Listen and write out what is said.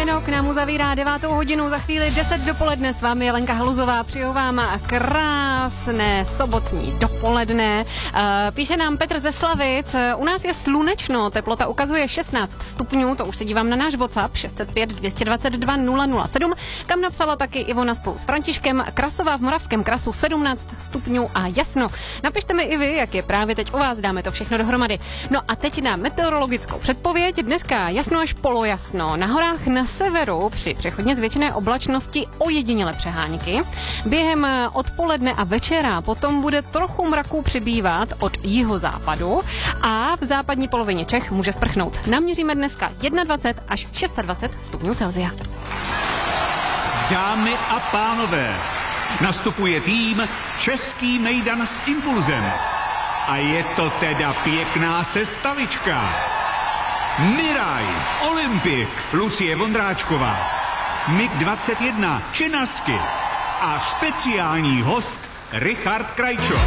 ráno k nám uzavírá 9. hodinu, za chvíli 10 dopoledne. S vámi je Lenka Haluzová, přeju vám krásné sobotní dopoledne. Píše nám Petr ze Slavic, u nás je slunečno, teplota ukazuje 16 stupňů, to už se dívám na náš WhatsApp 605 222 007, kam napsala taky Ivona spolu s Františkem. Krasová v Moravském Krasu 17 stupňů a jasno. Napište mi i vy, jak je právě teď u vás, dáme to všechno dohromady. No a teď na meteorologickou předpověď. Dneska jasno až polojasno. Na horách na severu při přechodně zvětšené oblačnosti ojediněle přehánky. Během odpoledne a večera potom bude trochu mraků přibývat od jihozápadu a v západní polovině Čech může sprchnout. Naměříme dneska 21 až 26 stupňů Celsia. Dámy a pánové, nastupuje tým Český mejdan s impulzem. A je to teda pěkná sestavička. Miraj, Olympik, Lucie Vondráčková, MiG 21, Činasky a speciální host Richard Krajčo.